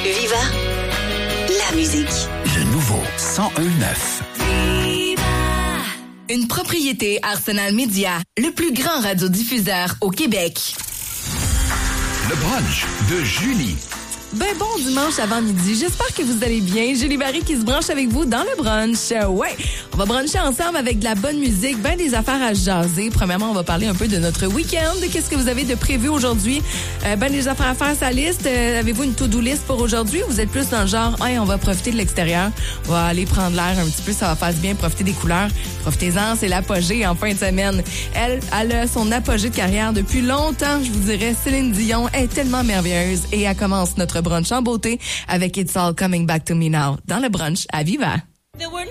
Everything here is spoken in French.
Viva, la musique. Le nouveau 101.9. Une propriété Arsenal Média, le plus grand radiodiffuseur au Québec. Le brunch de Julie. Ben bon dimanche avant midi. J'espère que vous allez bien. Julie Barry qui se branche avec vous dans le brunch. Ouais, on va bruncher ensemble avec de la bonne musique, ben des affaires à jaser. Premièrement, on va parler un peu de notre week-end. Qu'est-ce que vous avez de prévu aujourd'hui? Ben des affaires à faire sa liste. Avez-vous une to-do list pour aujourd'hui? Vous êtes plus dans le genre, hey, on va profiter de l'extérieur. On va aller prendre l'air un petit peu, ça va faire du bien, profiter des couleurs. Profitez-en, c'est l'apogée en fin de semaine. Elle a son apogée de carrière depuis longtemps, je vous dirais. Céline Dion est tellement merveilleuse et elle commence notre brunch en beauté avec It's All Coming Back to Me Now dans le brunch à Viva.